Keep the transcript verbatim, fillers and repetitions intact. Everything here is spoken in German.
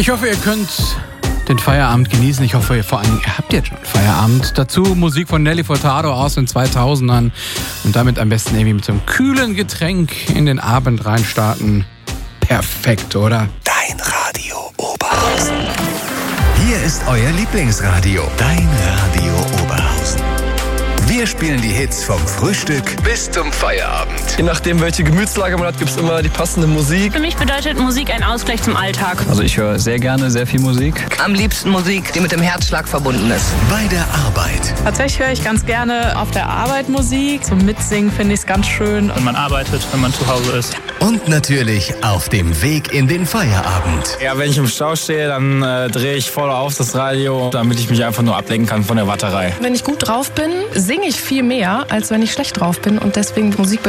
Ich hoffe, ihr könnt den Feierabend genießen. Ich hoffe, ihr vor allem, ihr habt jetzt schon Feierabend. Dazu Musik von Nelly Furtado aus den zweitausendern und damit am besten irgendwie mit so einem kühlen Getränk in den Abend reinstarten. Perfekt, oder? Dein Radio Oberhausen. Hier ist euer Lieblingsradio. Dein Radio Oberhausen. Wir spielen die Hits vom Frühstück bis zum Feierabend. Je nachdem, welche Gemütslage man hat, gibt es immer die passende Musik. Für mich bedeutet Musik ein Ausgleich zum Alltag. Also ich höre sehr gerne sehr viel Musik. Am liebsten Musik, die mit dem Herzschlag verbunden ist. Bei der Arbeit. Tatsächlich höre ich ganz gerne auf der Arbeit Musik. Zum Mitsingen finde ich es ganz schön. Wenn man arbeitet, wenn man zu Hause ist. Und natürlich auf dem Weg in den Feierabend. Ja, wenn ich im Stau stehe, dann äh, drehe ich voll auf das Radio, damit ich mich einfach nur ablenken kann von der Warterei. Wenn ich gut drauf bin, singe ich viel mehr, als wenn ich schlecht drauf bin. Und deswegen Musik bedeutet